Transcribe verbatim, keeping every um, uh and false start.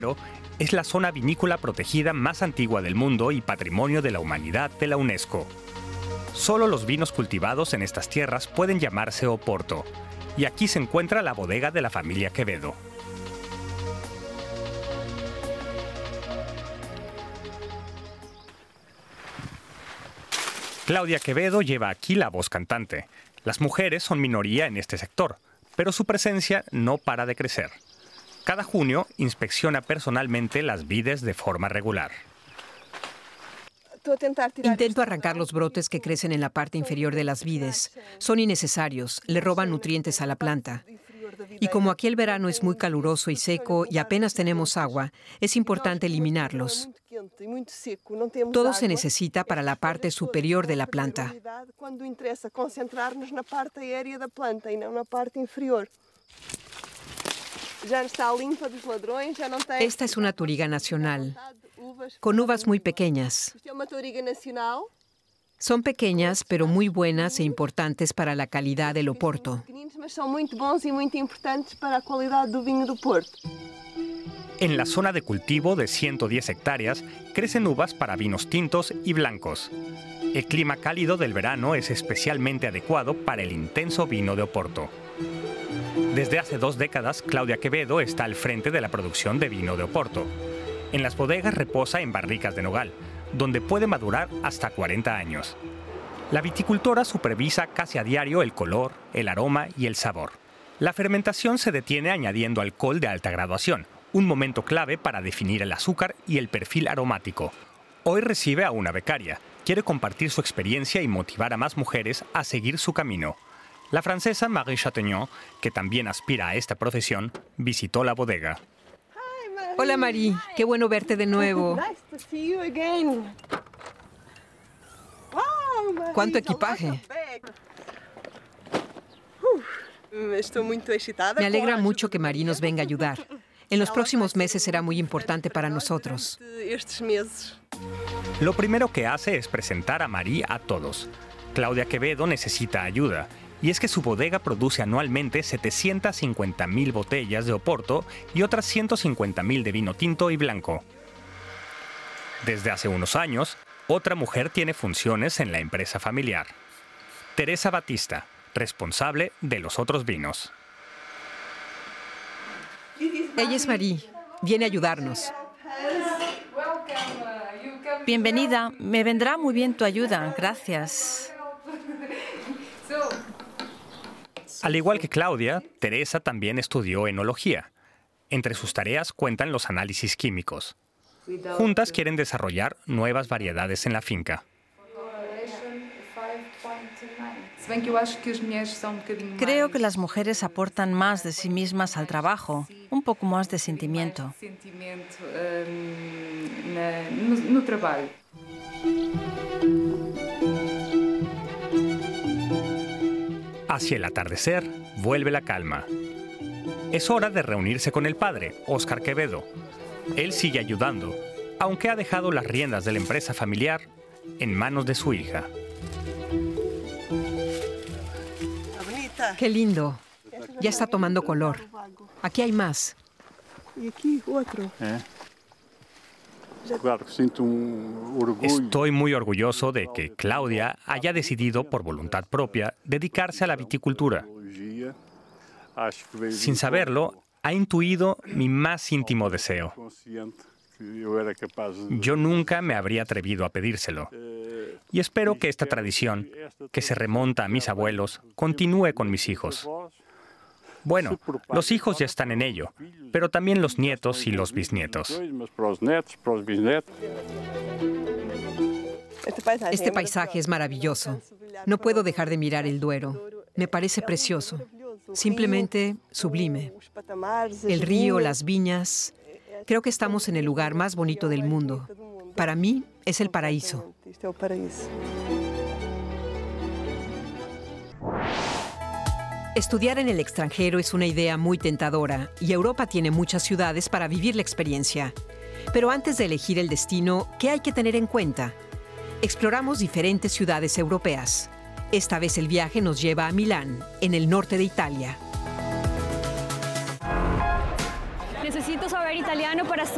Es la zona vinícola protegida más antigua del mundo y Patrimonio de la Humanidad de la UNESCO. Solo los vinos cultivados en estas tierras pueden llamarse Oporto, y aquí se encuentra la bodega de la familia Quevedo. Claudia Quevedo lleva aquí la voz cantante. Las mujeres son minoría en este sector, pero su presencia no para de crecer. Cada junio inspecciona personalmente las vides de forma regular. Intento arrancar los brotes que crecen en la parte inferior de las vides. Son innecesarios, le roban nutrientes a la planta. Y como aquí el verano es muy caluroso y seco y apenas tenemos agua, es importante eliminarlos. Todo se necesita para la parte superior de la planta. Esta es una touriga nacional, con uvas muy pequeñas. Son pequeñas, pero muy buenas e importantes para la calidad del Oporto. En la zona de cultivo de ciento diez hectáreas crecen uvas para vinos tintos y blancos. El clima cálido del verano es especialmente adecuado para el intenso vino de Oporto. Desde hace dos décadas, Claudia Quevedo está al frente de la producción de vino de Oporto. En las bodegas reposa en barricas de nogal, donde puede madurar hasta cuarenta años. La viticultora supervisa casi a diario el color, el aroma y el sabor. La fermentación se detiene añadiendo alcohol de alta graduación, un momento clave para definir el azúcar y el perfil aromático. Hoy recibe a una becaria. Quiere compartir su experiencia y motivar a más mujeres a seguir su camino. La francesa Marie Chatagnon, que también aspira a esta profesión, visitó la bodega. Hola Marie, qué bueno verte de nuevo. ¿Cuánto equipaje? Me alegra mucho que Marie nos venga a ayudar. En los próximos meses será muy importante para nosotros. Lo primero que hace es presentar a Marie a todos. Claudia Quevedo necesita ayuda. Y es que su bodega produce anualmente setecientas cincuenta mil botellas de Oporto y otras ciento cincuenta mil de vino tinto y blanco. Desde hace unos años, otra mujer tiene funciones en la empresa familiar. Teresa Batista, responsable de los otros vinos. Ella es Marie. Viene a ayudarnos. Bienvenida. Me vendrá muy bien tu ayuda. Gracias. Al igual que Claudia, Teresa también estudió enología. Entre sus tareas cuentan los análisis químicos. Juntas quieren desarrollar nuevas variedades en la finca. Creo que las mujeres aportan más de sí mismas al trabajo, un poco más de sentimiento. Hacia el atardecer, vuelve la calma. Es hora de reunirse con el padre, Óscar Quevedo. Él sigue ayudando, aunque ha dejado las riendas de la empresa familiar en manos de su hija. ¡Qué lindo! Ya está tomando color. Aquí hay más. Y aquí otro. ¿Eh? Claro, siento un orgullo. Estoy muy orgulloso de que Claudia haya decidido, por voluntad propia, dedicarse a la viticultura. Sin saberlo, ha intuido mi más íntimo deseo. Yo nunca me habría atrevido a pedírselo. Y espero que esta tradición, que se remonta a mis abuelos, continúe con mis hijos. Bueno, los hijos ya están en ello, pero también los nietos y los bisnietos. Este paisaje es maravilloso. No puedo dejar de mirar el Duero. Me parece precioso. Simplemente sublime. El río, las viñas. Creo que estamos en el lugar más bonito del mundo. Para mí es el paraíso. Estudiar en el extranjero es una idea muy tentadora y Europa tiene muchas ciudades para vivir la experiencia. Pero antes de elegir el destino, ¿qué hay que tener en cuenta? Exploramos diferentes ciudades europeas. Esta vez el viaje nos lleva a Milán, en el norte de Italia. Necesito saber italiano para estudiar.